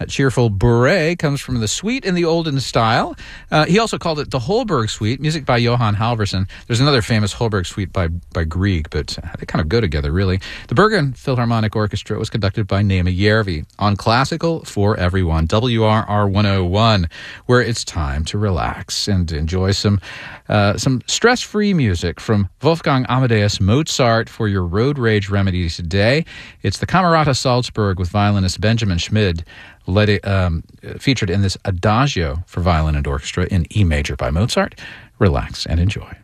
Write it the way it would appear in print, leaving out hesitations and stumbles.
That cheerful bourrée comes from the Suite in the Olden style. He also called it the Holberg Suite, music by Johann Halvorsen. There's another famous Holberg Suite by Grieg, but they kind of go together, really. The Bergen Philharmonic Orchestra was conducted by Naima Järvi on Classical for Everyone, WRR 101, where it's time to relax and enjoy some stress-free music from Wolfgang Amadeus Mozart for your road rage remedy today. It's the Camerata Salzburg with violinist Benjamin Schmid, featured in this Adagio for violin and orchestra in E major by Mozart. Relax and enjoy.